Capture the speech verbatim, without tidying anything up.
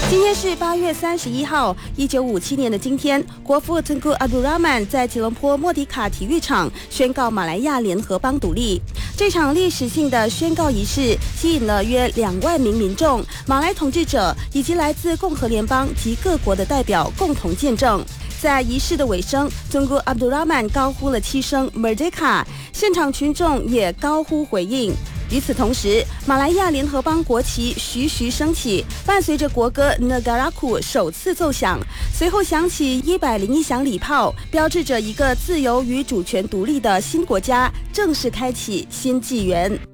今天是八月三十一号，一九五七年的今天，国父 Tunku Abdul Rahman 在吉隆坡莫迪卡体育场宣告马来亚联合邦独立。这场历史性的宣告仪式吸引了约两万名民众、马来统治者以及来自共和联邦及各国的代表共同见证。在仪式的尾声， Tunku Abdul Rahman 高呼了七声 Merdeka， 现场群众也高呼回应。与此同时，马来亚联合邦国旗徐徐升起，伴随着国歌 Negaraku 首次奏响，随后响起一百零一响礼炮，标志着一个自由与主权独立的新国家正式开启新纪元。